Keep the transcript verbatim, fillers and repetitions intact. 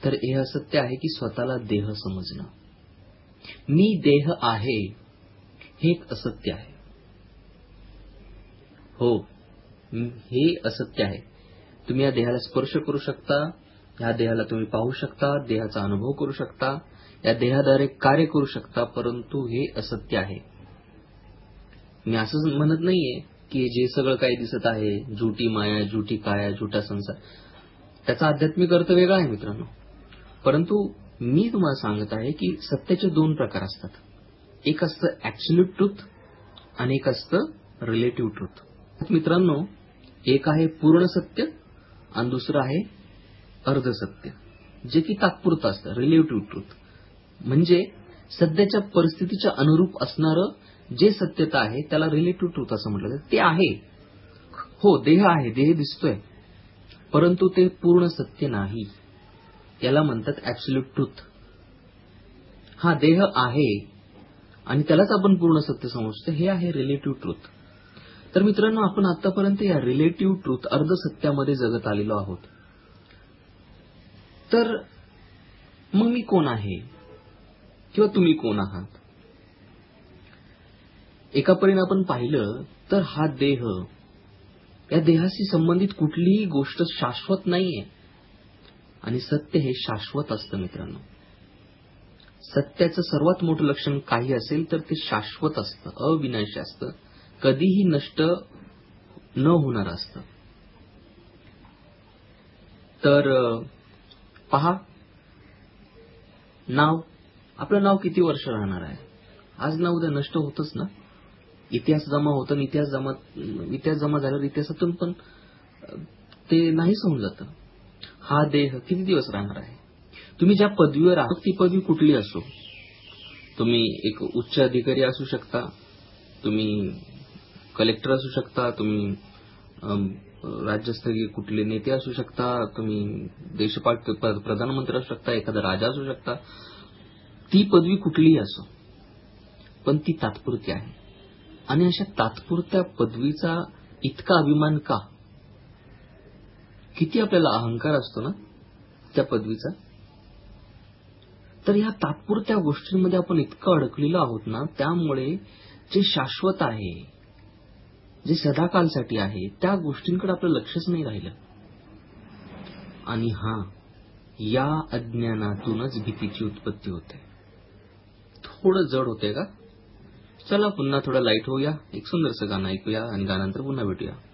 तर हे असत्य आहे की स्वतःला देह समजणं. मी देह आहे हे एक असत्य आहे. हो, हे असत्य आहे. तुम्ही या देहाला स्पर्श करू शकता, या देहाला तुम्ही पाहू शकता, देहाचा अनुभव करू शकता, या देहाद्वारे कार्य करू शकता, परंतु हे असत्य आहे. मी असं म्हणत नाहीये की जे सगळं काही दिसत आहे, झुटी माया, झुटी काया, झुटा संसार, त्याचा आध्यात्मिक अर्थ वेगळा आहे मित्रांनो. परंतु मी तुम्हाला सांगत आहे की सत्याचे दोन प्रकार असतात. एक असतं ऍब्सोल्यूट ट्रुथ आणि एक असतं रिलेटिव्ह ट्रुथ. मित्रांनो, एक आहे पूर्ण सत्य आणि दुसरं आहे अर्ध सत्य, जे की तात्पुरतं असतं. रिलेटिव्ह ट्रुथ म्हणजे सध्याच्या परिस्थितीच्या अनुरूप असणारं जे सत्यता आहे त्याला रिलेटिव्ह ट्रुथ असं म्हटलं जातं. ते आहे, हो, देह आहे, देह दिसतोय, परंतु ते पूर्ण सत्य नाही. याला म्हणतात ऍब्सोल्यूट ट्रुथ. हा देह आहे आणि त्यालाच आपण पूर्ण सत्य समजतो, हे आहे रिलेटिव्ह ट्रुथ. तर मित्रांनो, आपण आतापर्यंत या रिलेटिव्ह ट्रुथ अर्ध सत्यामध्ये जगत आलेलो आहोत. तर मग मी कोण आहे किंवा तुम्ही कोण आहात? एका परीने आपण पाहिलं तर हा देह, या देहाशी संबंधित कुठलीही गोष्ट शाश्वत नाहीये आणि सत्य हे शाश्वत असतं मित्रांनो. सत्याचं सर्वात मोठं लक्षण काही असेल तर ते शाश्वत असतं, अविनाशी असतं, कधीही नष्ट न होणार असतं. तर पहा, नाव, आपलं नाव किती वर्ष राहणार आहे? आज ना उद्या नष्ट होतच ना. इतिहास जमा होतं, इतिहास जमा इतिहास जमा झाल्यावर इतिहासातून पण ते नाहीच होऊन जातं. हा देह किती दिवस राहणार आहे? तुम्ही ज्या पदवीवर आहात ती पदवी कुठली असो, तुम्ही एक उच्च अधिकारी असू शकता, तुम्ही कलेक्टर असू शकता, तुम्ही राज्यस्तरीय कुठले नेते असू शकता, तुम्ही देशपाल प्रधानमंत्री असू शकता, एखादा राजा असू शकता, ती पदवी कुठलीही असो, पण ती तात्पुरती आहे. आणि अशा तात्पुरत्या पदवीचा इतका अभिमान का? किती आपल्याला अहंकार असतो ना त्या पदवीचा. तर ह्या तात्पुरत्या गोष्टींमध्ये आपण इतकं अडकलेलो आहोत ना, त्यामुळे जे शाश्वत आहे, जे सदाकालसाठी आहे, त्या गोष्टींकडे आपलं लक्षच नाही राहिलं. आणि हा, या अज्ञानातूनच भीतीची उत्पत्ती होते. थोडं जड होते का? चला पुन्हा थोडं लाईट होऊया, एक सुंदरसं गाणं ऐकूया आणि गाण्यानंतर पुन्हा भेटूया.